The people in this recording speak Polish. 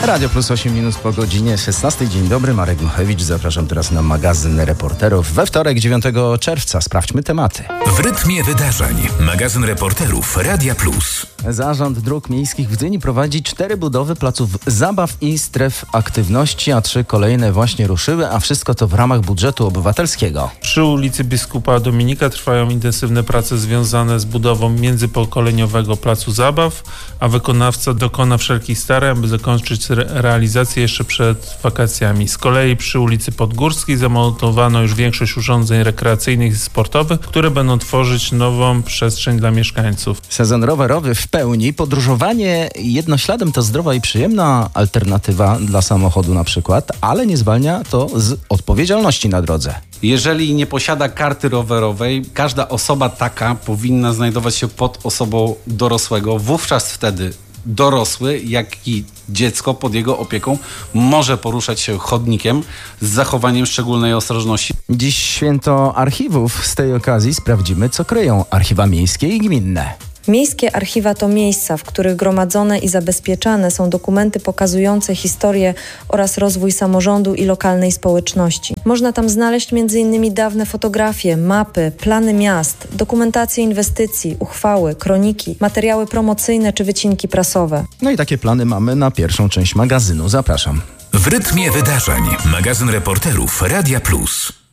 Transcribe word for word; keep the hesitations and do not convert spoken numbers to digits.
Radio Plus osiem minut po godzinie szesnastej. Dzień dobry, Marek Gluchewicz. Zapraszam teraz na magazyn Reporterów. We wtorek, dziewiątego czerwca. Sprawdźmy tematy. W rytmie wydarzeń. Magazyn Reporterów Radia Plus. Zarząd Dróg Miejskich w Gdyni prowadzi cztery budowy placów zabaw i stref aktywności, a trzy kolejne właśnie ruszyły, a wszystko to w ramach budżetu obywatelskiego. Przy ulicy Biskupa Dominika trwają intensywne prace związane z budową międzypokoleniowego placu zabaw, a wykonawca dokona wszelkich starań, aby zakończyć re- realizację jeszcze przed wakacjami. Z kolei przy ulicy Podgórskiej zamontowano już większość urządzeń rekreacyjnych i sportowych, które będą tworzyć nową przestrzeń dla mieszkańców. Sezon rowerowy w pełni. Podróżowanie jednośladem to zdrowa i przyjemna alternatywa dla samochodu na przykład, ale nie zwalnia to z odpowiedzialności na drodze. Jeżeli nie posiada karty rowerowej, każda osoba taka powinna znajdować się pod osobą dorosłego. Wówczas wtedy dorosły, jak i dziecko pod jego opieką może poruszać się chodnikiem z zachowaniem szczególnej ostrożności. Dziś święto archiwów. Z tej okazji sprawdzimy, co kryją archiwa miejskie i gminne. Miejskie archiwa to miejsca, w których gromadzone i zabezpieczane są dokumenty pokazujące historię oraz rozwój samorządu i lokalnej społeczności. Można tam znaleźć między innymi dawne fotografie, mapy, plany miast, dokumentację inwestycji, uchwały, kroniki, materiały promocyjne czy wycinki prasowe. No i takie plany mamy na pierwszą część magazynu. Zapraszam. W rytmie wydarzeń. Magazyn Reporterów Radia Plus.